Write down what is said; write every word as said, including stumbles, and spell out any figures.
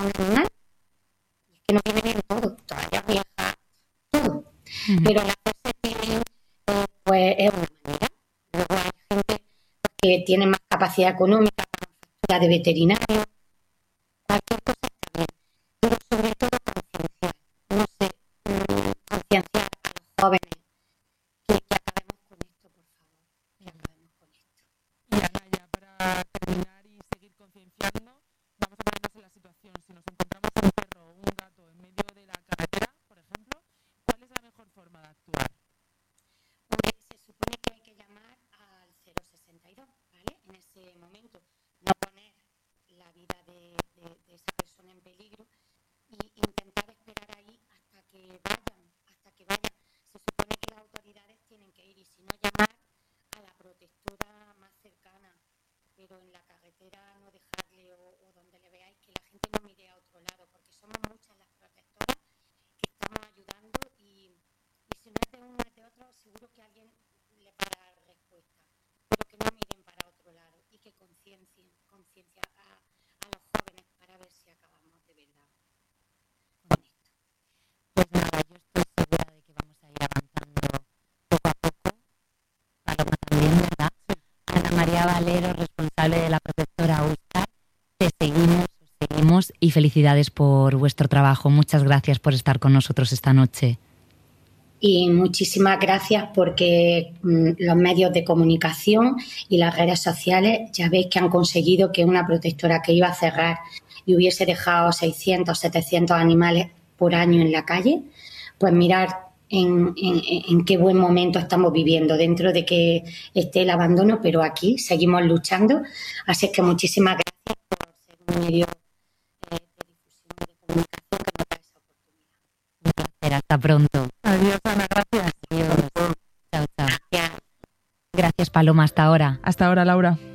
a un animal. Y es que no viene bien todo, todavía viaja todo. Uh-huh. Pero la cosa tiene, eh, pues es una manera. Luego hay gente que tiene más capacidad económica para una factura de veterinario. Cualquier cosa está bien. Pero sobre todo concienciar. No sé, mm, concienciar a los jóvenes que, que acabemos con esto, por favor. Que acabemos con esto. Y Ana, ya para terminar y seguir concienciando, vamos a ponernos en la situación. Si nos encontramos un perro o un gato en medio de la carretera, por ejemplo, ¿cuál es la mejor forma de actuar? Hombre, se supone que hay que llamar al cero sesenta y dos, ¿vale? En ese momento, no poner la vida de, de, de esa persona en peligro y intentar esperar ahí hasta que vayan, hasta que vayan. Se supone que las autoridades tienen que ir y si no llamar a la protectora más cercana, pero en la carretera no dejarle o, o donde le veáis que la gente no mire a otro lado, porque somos muchas las protectoras que estamos ayudando y, y si no es de uno es de otro, seguro que alguien le va a dar respuesta, pero que no miren para otro lado y que conciencien, conciencia a, a los jóvenes para ver si acabamos de verdad con esto. Pues nada, yo estoy segura de que vamos a ir avanzando poco a poco. Paloma también, ¿verdad? Sí. Ana María Valero, responsable de la protectora Úscar, te seguimos, os seguimos y felicidades por vuestro trabajo. Muchas gracias por estar con nosotros esta noche. Y muchísimas gracias porque mmm, los medios de comunicación y las redes sociales ya veis que han conseguido que una protectora que iba a cerrar y hubiese dejado seiscientos, setecientos animales por año en la calle, pues mirar en, en, en qué buen momento estamos viviendo dentro de que esté el abandono, pero aquí seguimos luchando. Así es que muchísimas gracias por ser un medio eh, de difusión y de comunicación que nos da esa oportunidad. Un placer, hasta pronto. Adiós, Ana, gracias. Adiós. Chao, chao. Gracias, Paloma, hasta ahora. Hasta ahora, Laura.